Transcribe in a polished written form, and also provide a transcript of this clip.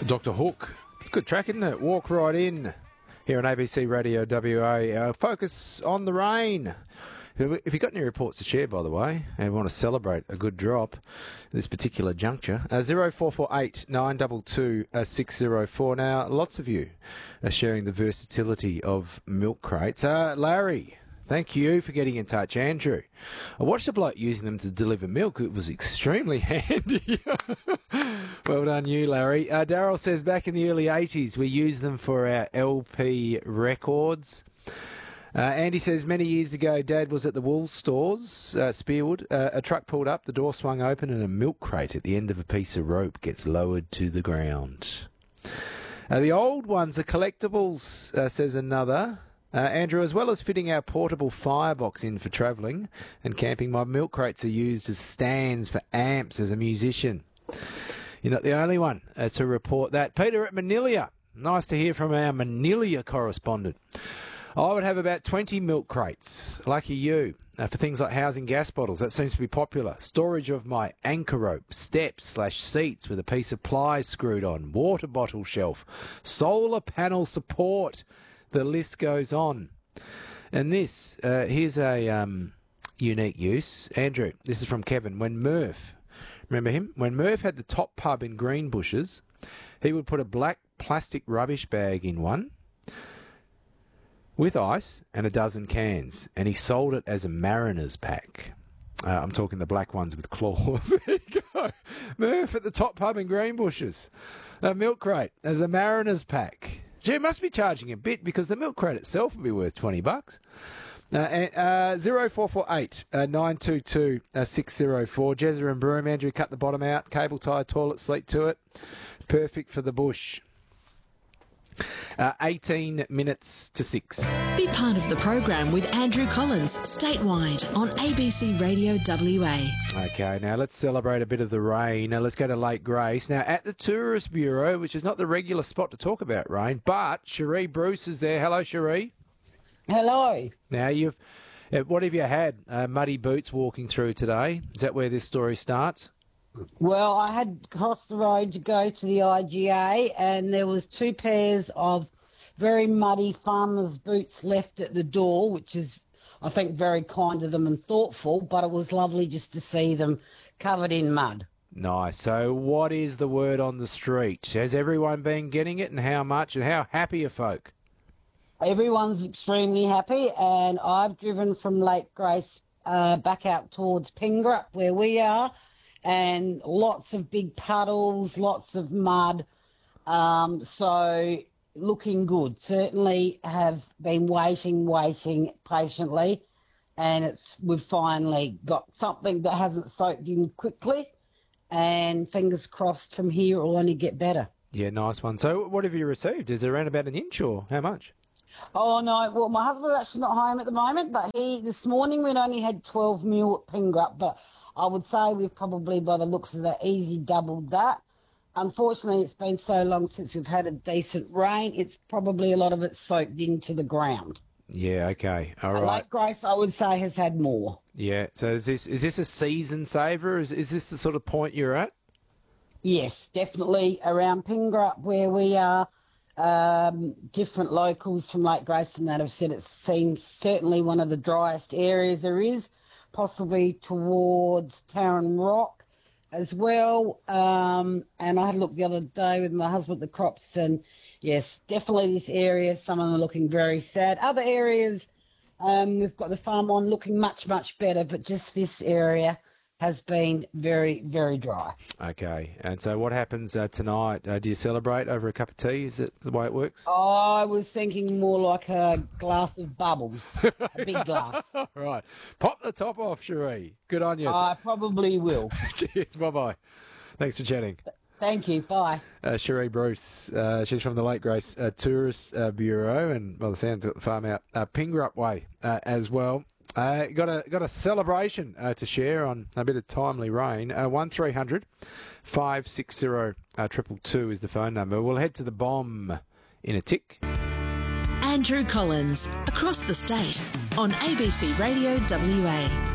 Dr. Hook. It's a good track, isn't it? Walk Right In here on ABC Radio WA. Focus on the rain. If you've got any reports to share, by the way, and we want to celebrate a good drop at this particular juncture, 0448 922 604. Now, lots of you are sharing the versatility of milk crates. Larry, thank you for getting in touch. Andrew, I watched a bloke using them to deliver milk. It was extremely handy. Well done you, Larry. Daryl says back in the early 80s, we used them for our LP records. Andy says, many years ago, Dad was at the wool stores, Spearwood. A truck pulled up, the door swung open, and a milk crate at the end of a piece of rope gets lowered to the ground. The old ones are collectibles, says another. Andrew, as well as fitting our portable firebox in for travelling and camping, my milk crates are used as stands for amps as a musician. You're not the only one to report that. Peter at Manilia. Nice to hear from our Manilia correspondent. I would have about 20 milk crates, lucky you, for things like housing gas bottles. That seems to be popular. Storage of my anchor rope, steps/seats with a piece of ply screwed on, water bottle shelf, solar panel support. The list goes on. And this, here's a unique use. Andrew, this is from Kevin. When Murph, remember him? When Murph had the top pub in Greenbushes, he would put a black plastic rubbish bag in one, with ice and a dozen cans, and he sold it as a mariner's pack. I'm talking the black ones with claws. There you go. Murph at the top pub in Greenbushes. A milk crate as a mariner's pack. Gee, it must be charging a bit because the milk crate itself would be worth $20. 0448 922 604. Jezza and Broome. Andrew cut the bottom out. Cable tie, toilet seat to it. Perfect for the bush. 18 minutes to 6. Be part of the program with Andrew Collins, statewide on ABC Radio WA. Okay, now let's celebrate a bit of the rain. Now let's go to Lake Grace. Now at the Tourist Bureau, which is not the regular spot to talk about rain, but Cherie Bruce is there. Hello, Cherie. Hello. Now what have you had? Muddy boots walking through today. Is that where this story starts? Well, I had crossed the road to go to the IGA, and there was 2 pairs of very muddy farmers' boots left at the door, which is, I think, very kind of them and thoughtful, but it was lovely just to see them covered in mud. Nice. So what is the word on the street? Has everyone been getting it, and how much, and how happy are folk? Everyone's extremely happy, and I've driven from Lake Grace back out towards Pingrup, where we are, and lots of big puddles, lots of mud, so looking good. Certainly have been waiting patiently, and we've finally got something that hasn't soaked in quickly, and fingers crossed from here it will only get better. Yeah, nice one. So what have you received? Is it around about an inch, or how much? Oh, no. Well, my husband's actually not home at the moment, but this morning we'd only had 12 mil at Pingrup, but I would say we've probably, by the looks of that, easy doubled that. Unfortunately, it's been so long since we've had a decent rain, it's probably a lot of it soaked into the ground. Yeah, okay. All right. Lake Grace, I would say, has had more. Yeah, so is this a season saver? Is this the sort of point you're at? Yes, definitely. Around Pingrup, where we are, different locals from Lake Grace and that have said it seems certainly one of the driest areas there is, possibly towards Taran Rock as well. And I had a look the other day with my husband at the crops, and yes, definitely this area, some of them are looking very sad. Other areas, we've got the farm on looking much, much better, but just this area has been very, very dry. Okay, and so what happens tonight? Do you celebrate over a cup of tea? Is that the way it works? I was thinking more like a glass of bubbles, a big glass. Right. Pop the top off, Cherie. Good on you. I probably will. Cheers, bye-bye. Thanks for chatting. Thank you, bye. Cherie Bruce, she's from the Lake Grace Tourist Bureau, and by the sounds of the farm out Pingrup Way as well. Got a celebration to share on a bit of timely rain. 1300 560 222 is the phone number. We'll head to the bomb in a tick. Andrew Collins, across the state on ABC Radio WA.